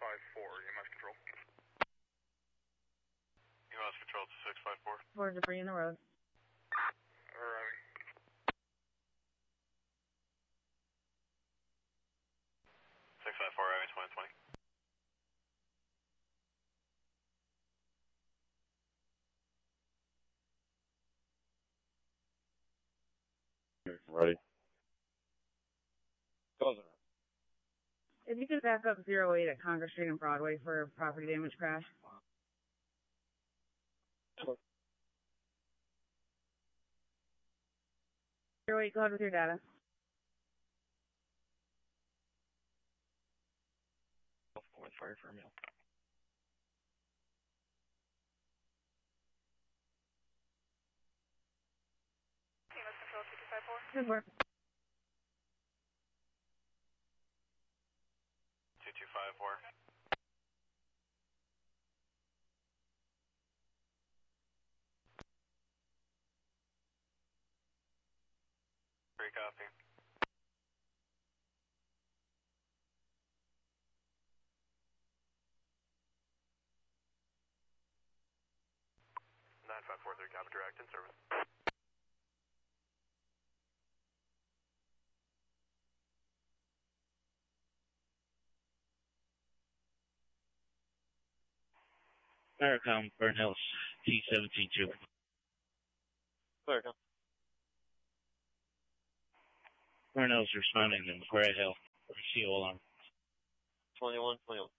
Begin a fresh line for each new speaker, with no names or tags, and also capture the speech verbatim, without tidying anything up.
five four, E M S control.
E M S control to six five four.
For debris in the road.
Arriving.
six five four, arriving twenty twenty.
Ready.
If you could back up zero eight at Congress Street and Broadway for property damage crash. zero eight, go ahead with your data.
Fire for me.
E M S control two two five four.
Good work.
two two five four. Three copy. nine five four three, copy, direct in service.
Paracom, Burn Hills, T seventeen two.
Paracom.
Burn Hills responding to McRae Hill, C O alarm.
twenty-one, twenty-one.